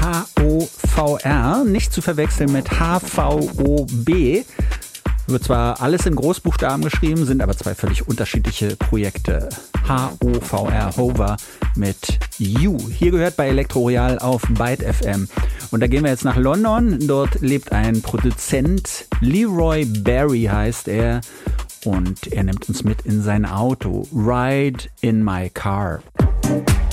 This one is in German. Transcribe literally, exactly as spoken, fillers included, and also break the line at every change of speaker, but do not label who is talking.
H O V R, nicht zu verwechseln mit H V O B. Wird zwar alles in Großbuchstaben geschrieben, sind aber zwei völlig unterschiedliche Projekte. H O V R, Hover mit You. Hier gehört bei Elektro Royal auf Byte F M. Und da gehen wir jetzt nach London. Dort lebt ein Produzent, Leroy Barry heißt er. Und er nimmt uns mit in sein Auto. Ride in my car.